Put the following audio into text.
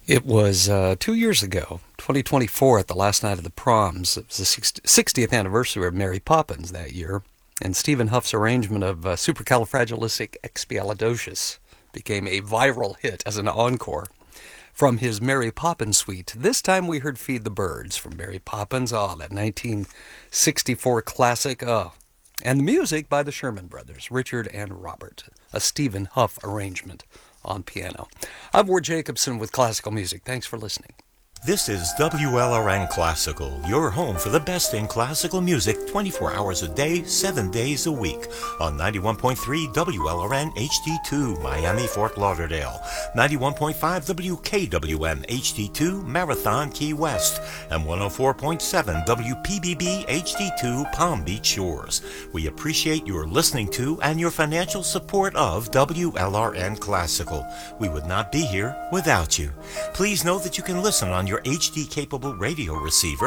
It was 2 years ago, 2024, at the last night of the proms. It was the 60th anniversary of Mary Poppins that year, and Stephen Huff's arrangement of Supercalifragilisticexpialidocious became a viral hit as an encore from his Mary Poppins suite. This time we heard Feed the Birds from Mary Poppins, that 1964 classic, and the music by the Sherman Brothers, Richard and Robert, a Stephen Huff arrangement on piano. I'm Ward Jacobson with Classical Music. Thanks for listening. This is WLRN Classical, your home for the best in classical music 24 hours a day, 7 days a week. On 91.3 WLRN HD2, Miami, Fort Lauderdale. 91.5 WKWM HD2, Marathon, Key West. And 104.7 WPBB HD2, Palm Beach Shores. We appreciate your listening to and your financial support of WLRN Classical. We would not be here without you. Please know that you can listen on your HD-capable radio receiver